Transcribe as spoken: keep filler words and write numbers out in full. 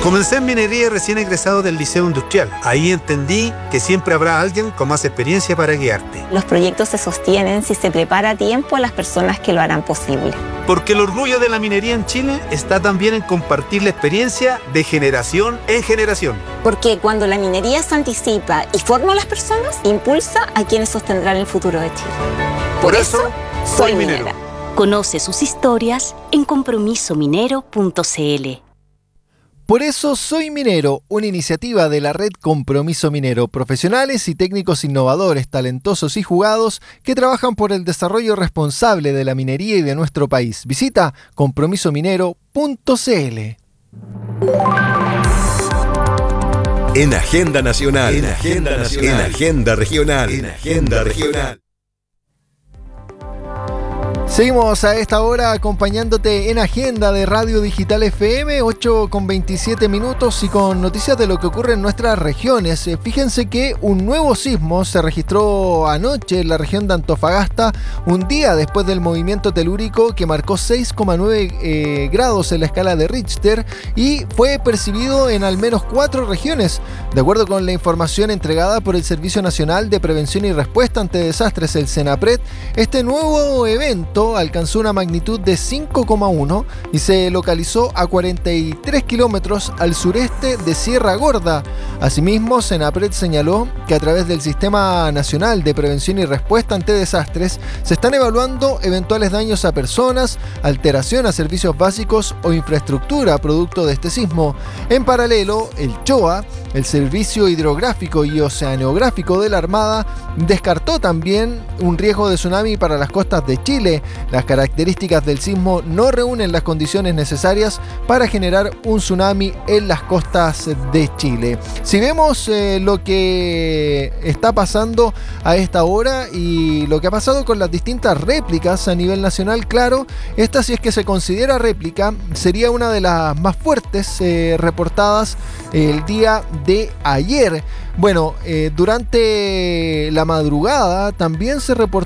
Comencé en minería recién egresado del Liceo Industrial. Ahí entendí que siempre habrá alguien con más experiencia para guiarte. Los proyectos se sostienen si se prepara a tiempo a las personas que lo harán posible. Porque el orgullo de la minería en Chile está también en compartir la experiencia de generación en generación. Porque cuando la minería se anticipa y forma a las personas, impulsa a quienes sostendrán el futuro de Chile. Por, Por eso, eso, soy minero. minera. Conoce sus historias en compromiso minero punto c l. Por eso soy minero, una iniciativa de la red Compromiso Minero, profesionales y técnicos innovadores, talentosos y jugados que trabajan por el desarrollo responsable de la minería y de nuestro país. Visita compromiso minero punto c l. En Agenda Nacional, en Agenda Nacional, en Agenda Regional, en Agenda Regional. Seguimos a esta hora acompañándote en Agenda de Radio Digital F M, ocho con veintisiete minutos y con noticias de lo que ocurre en nuestras regiones. Fíjense que un nuevo sismo se registró anoche en la región de Antofagasta, un día después del movimiento telúrico que marcó seis coma nueve eh, grados en la escala de Richter y fue percibido en al menos cuatro regiones. De acuerdo con la información entregada por el Servicio Nacional de Prevención y Respuesta ante Desastres, el SENAPRED, este nuevo evento alcanzó una magnitud de cinco coma uno y se localizó a cuarenta y tres kilómetros al sureste de Sierra Gorda. Asimismo, SENAPRED señaló que a través del Sistema Nacional de Prevención y Respuesta ante Desastres se están evaluando eventuales daños a personas, alteración a servicios básicos o infraestructura producto de este sismo. En paralelo, el CHOA, el Servicio Hidrográfico y Oceanográfico de la Armada, descartó también un riesgo de tsunami para las costas de Chile. Las características del sismo no reúnen las condiciones necesarias para generar un tsunami en las costas de Chile. Si vemos eh, lo que está pasando a esta hora y lo que ha pasado con las distintas réplicas a nivel nacional, claro, esta, si es que se considera réplica, sería una de las más fuertes eh, reportadas el día de ayer. Bueno, eh, durante la madrugada también se reportó